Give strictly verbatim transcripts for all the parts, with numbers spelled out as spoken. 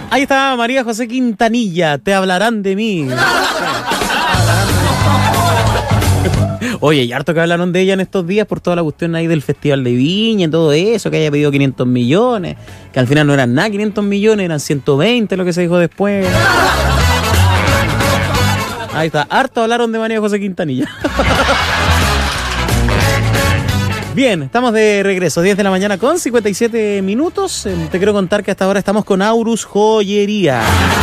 Ahí está María José Quintanilla, te hablarán de mí. Oye, y harto que hablaron de ella en estos días por toda la cuestión ahí del Festival de Viña y todo eso, que haya pedido quinientos millones, que al final no eran nada quinientos millones, eran ciento veinte lo que se dijo después. Ahí está, harto hablaron de María José Quintanilla. Bien, estamos de regreso, diez de la mañana con cincuenta y siete minutos. Eh, te quiero contar que hasta ahora estamos con Aurus Joyería.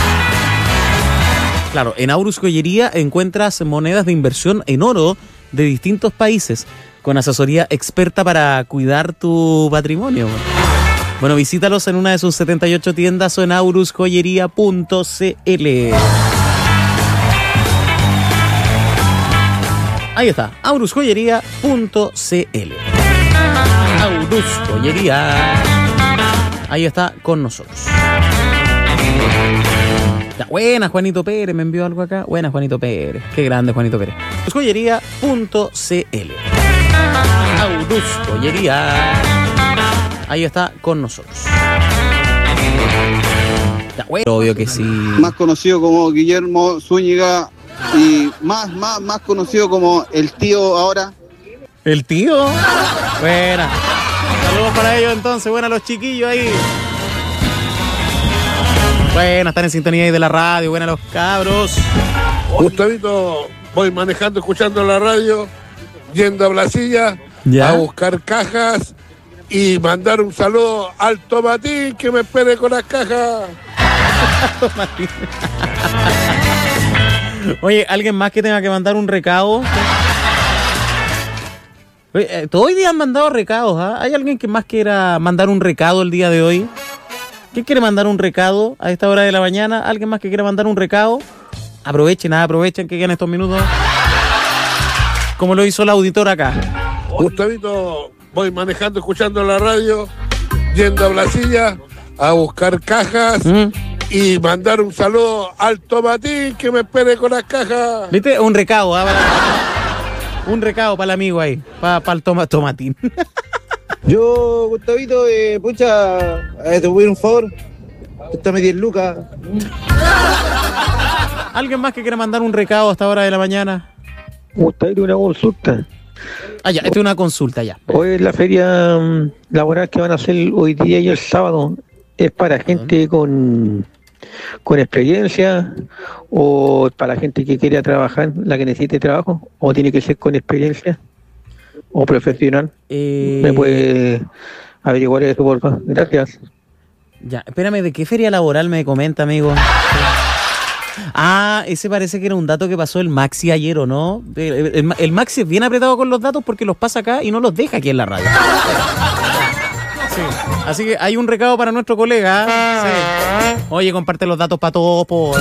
Claro, en Aurus Joyería encuentras monedas de inversión en oro de distintos países, con asesoría experta para cuidar tu patrimonio. Bueno, visítalos en una de sus setenta y ocho tiendas o en aurus joyería punto c l. Ahí está, aurus joyería punto c l. Aurus Joyería. Ahí está con nosotros. Ya, buena, Juanito Pérez, me envió algo acá. Buena, Juanito Pérez. Qué grande, Juanito Pérez. aurus joyería punto c l. Aurus Joyería. Ahí está con nosotros. Ya, bueno, obvio que sí. Más conocido como Guillermo Zúñiga y más, más, más conocido como el tío ahora. ¿El tío? Buena. Saludos para ellos entonces. Buena los chiquillos ahí. Buena, están en sintonía ahí de la radio. Buena los cabros. Gustavito, voy manejando, escuchando la radio, yendo a Blasilla ¿Ya? a buscar cajas y mandar un saludo al Tomatín que me espere con las cajas. Oye, ¿alguien más que tenga que mandar un recado? Oye, eh, todo hoy día han mandado recados, ¿ah? ¿Hay alguien que más quiera mandar un recado el día de hoy? ¿Quién quiere mandar un recado a esta hora de la mañana? ¿Alguien más que quiera mandar un recado? Aprovechen, ah, aprovechen que quedan estos minutos. Como lo hizo el auditor acá. Gustavito, voy manejando, escuchando la radio, yendo a Blasilla a buscar cajas ¿Mm? y mandar un saludo al Tomatín que me espere con las cajas. ¿Viste? Un recado, ¿ah? Para- Un recado para el amigo ahí, para pa el toma, tomatín. Yo, Gustavito, eh, pucha, eh, te voy a pedir un favor. Préstame diez lucas. ¿Alguien más que quiera mandar un recado a esta hora de la mañana? Gustavito, una consulta. Ah, ya, esta es una consulta ya. Hoy es la feria mm, laboral que van a hacer hoy día y el sábado. ¿Es para gente con, con experiencia o para gente que quiera trabajar, la que necesite trabajo? ¿O tiene que ser con experiencia o profesional? Eh, ¿Me puede averiguar eso, por favor? Gracias. Ya, espérame, ¿de qué feria laboral me comenta, amigo? Ah, ese parece que era un dato que pasó el Maxi ayer, ¿o no? El, el- el Maxi es bien apretado con los datos porque los pasa acá y no los deja aquí en la radio. Sí. Así que hay un recado para nuestro colega. Sí. Oye, comparte los datos para todos, por.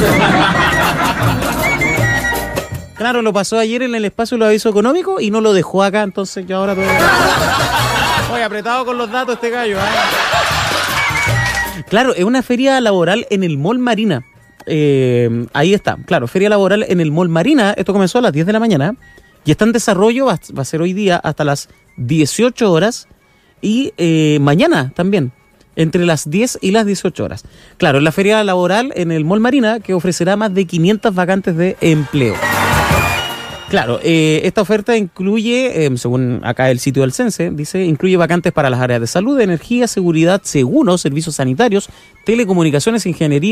Claro, lo pasó ayer en el espacio de los avisos económicos y no lo dejó acá, entonces yo ahora todo. Oye, apretado con los datos este gallo, ¿eh? Claro, es una feria laboral en el Mall Marina. Eh, ahí está, claro, feria laboral en el Mall Marina. Esto comenzó a las diez de la mañana y está en desarrollo, va, va a ser hoy día hasta las dieciocho horas y eh, mañana también, entre las diez y las dieciocho horas. Claro, es la feria laboral en el Mall Marina que ofrecerá más de quinientas vacantes de empleo. Claro, eh, esta oferta incluye, eh, según acá el sitio del Cense, dice, incluye vacantes para las áreas de salud, energía, seguridad, seguros, servicios sanitarios, telecomunicaciones, ingeniería,